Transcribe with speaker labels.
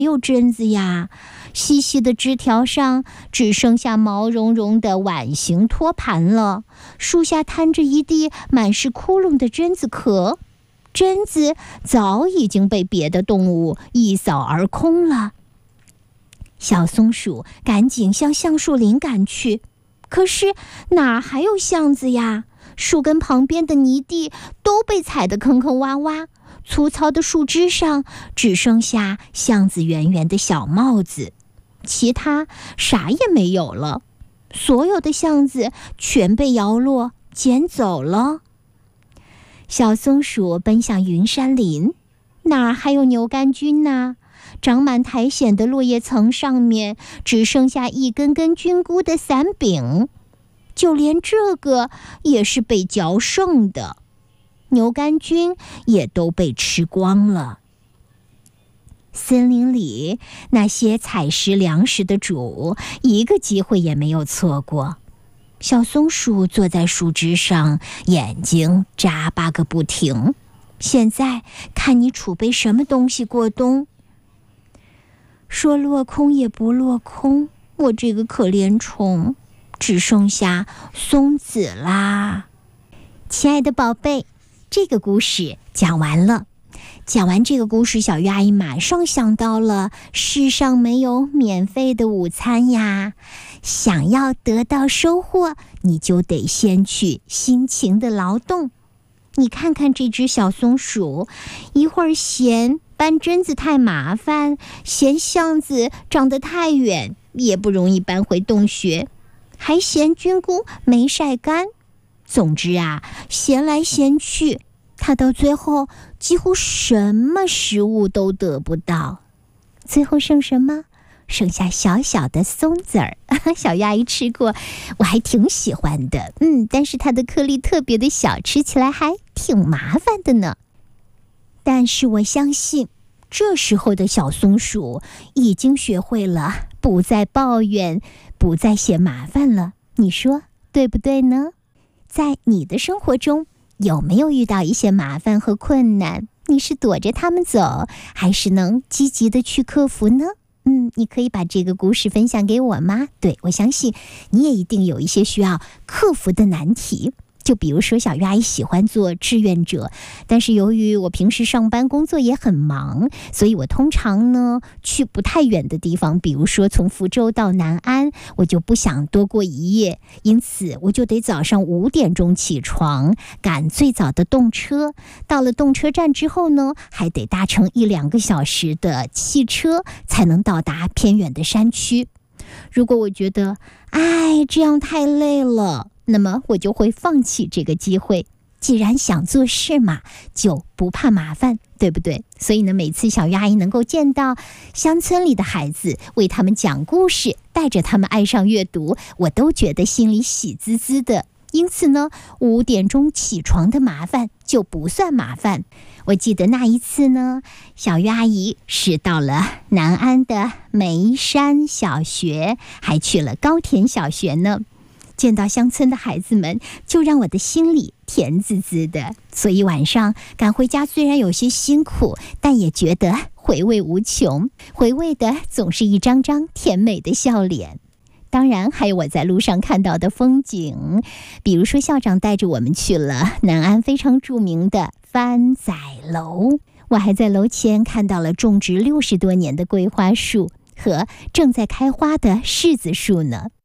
Speaker 1: 有榛子呀，细细的枝条上只剩下毛茸茸的碗形托盘了，树下摊着一地满是窟窿的榛子壳，榛子早已经被别的动物一扫而空了。小松鼠赶紧向橡树林赶去，可是哪还有橡子呀？树根旁边的泥地都被踩得坑坑洼洼，粗糙的树枝上只剩下橡子圆圆的小帽子，其他啥也没有了。所有的橡子全被摇落捡走了。小松鼠奔向云杉林，哪儿还有牛肝菌呢？长满苔藓的落叶层上面只剩下一根根菌菇的伞柄，就连这个也是被嚼剩的，牛肝菌也都被吃光了。森林里那些采食粮食的主一个机会也没有错过。小松鼠坐在树枝上，眼睛眨巴个不停。现在看你储备什么东西过冬。说落空也不落空，我这个可怜虫只剩下松子啦。亲爱的宝贝，这个故事讲完了。讲完这个故事，小鱼阿姨马上想到了世上没有免费的午餐呀。想要得到收获，你就得先去辛勤的劳动。你看看这只小松鼠，一会儿嫌搬榛子太麻烦，嫌橡子长得太远，也不容易搬回洞穴，还嫌菌菇没晒干。总之啊，嫌来嫌去，它到最后几乎什么食物都得不到。最后剩什么？剩下小小的松子儿。小鱼阿姨吃过，我还挺喜欢的。但是它的颗粒特别的小，吃起来还挺麻烦的呢。但是我相信，这时候的小松鼠已经学会了不再抱怨，不再嫌麻烦了。你说对不对呢？在你的生活中，有没有遇到一些麻烦和困难？你是躲着他们走，还是能积极的去克服呢？你可以把这个故事分享给我吗？对，我相信你也一定有一些需要克服的难题。就比如说小鱼阿姨喜欢做志愿者，但是由于我平时上班工作也很忙，所以我通常呢去不太远的地方，比如说从福州到南安，我就不想多过一夜，因此我就得早上5点钟起床，赶最早的动车。到了动车站之后呢，还得搭乘1-2个小时的汽车才能到达偏远的山区。如果我觉得这样太累了，那么我就会放弃这个机会。既然想做事嘛，就不怕麻烦，对不对？所以呢，每次小鱼阿姨能够见到乡村里的孩子，为他们讲故事，带着他们爱上阅读，我都觉得心里喜滋滋的。因此呢，5点钟起床的麻烦就不算麻烦。我记得那一次呢，小鱼阿姨是到了南安的梅山小学，还去了高田小学呢。见到乡村的孩子们，就让我的心里甜滋滋的。所以晚上赶回家虽然有些辛苦，但也觉得回味无穷，回味的总是一张张甜美的笑脸。当然还有我在路上看到的风景，比如说校长带着我们去了南安非常著名的番仔楼，我还在楼前看到了种植60多年的桂花树和正在开花的柿子树呢。